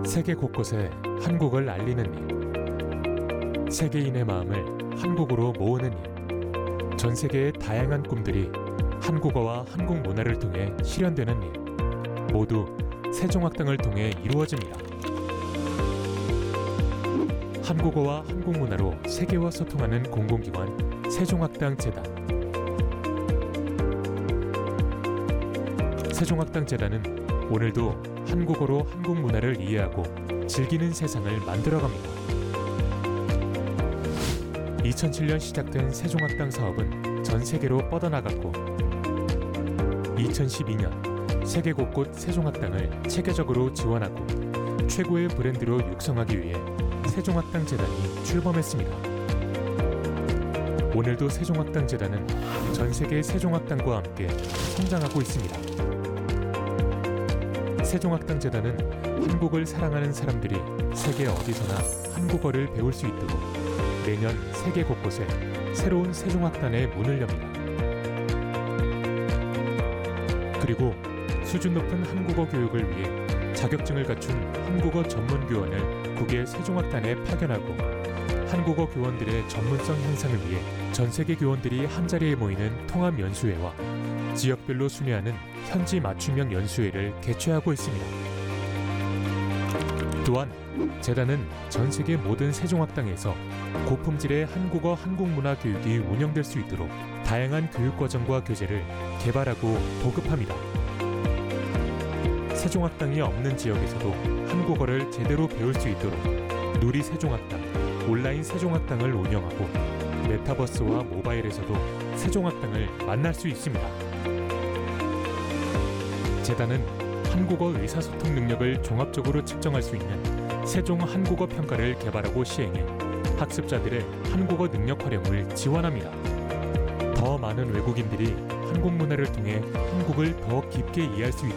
세계 곳곳에 한국을 알리는 일, 세계인의 마음을 한국으로 모으는 일, 전 세계의 다양한 꿈들이 한국어와 한국 문화를 통해 실현되는 일, 모두 세종학당을 통해 이루어집니다. 한국어와 한국 문화로 세계와 소통하는 공공기관 세종학당 재단. 세종학당 재단은 오늘도 한국어로 한국 문화를 이해하고 즐기는 세상을 만들어갑니다. 2007년 시작된 세종학당 사업은 전 세계로 뻗어나갔고 2012년 세계 곳곳 세종학당을 체계적으로 지원하고 최고의 브랜드로 육성하기 위해 세종학당 재단이 출범했습니다. 오늘도 세종학당 재단은 전 세계 세종학당과 함께 성장하고 있습니다. 세종학당 재단은 한국을 사랑하는 사람들이 세계 어디서나 한국어를 배울 수 있도록 매년 세계 곳곳에 새로운 세종학당의 문을 엽니다. 그리고 수준 높은 한국어 교육을 위해 자격증을 갖춘 한국어 전문 교원을 국외 세종학당에 파견하고 한국어 교원들의 전문성 향상을 위해 전 세계 교원들이 한자리에 모이는 통합 연수회와 지역별로 순회하는 현지 맞춤형 연수회를 개최하고 있습니다. 또한 재단은 전 세계 모든 세종학당에서 고품질의 한국어 한국문화 교육이 운영될 수 있도록 다양한 교육과정과 교재를 개발하고 보급합니다. 세종학당이 없는 지역에서도 한국어를 제대로 배울 수 있도록 누리 세종학당, 온라인 세종학당을 운영하고 메타버스와 모바일에서도 세종학당을 만날 수 있습니다. 재단은 한국어 의사소통 능력을 종합적으로 측정할 수 있는 세종 한국어 평가를 개발하고 시행해 학습자들의 한국어 능력 활용을 지원합니다. 더 많은 외국인들이 한국 문화를 통해 한국을 더 깊게 이해할 수 있도록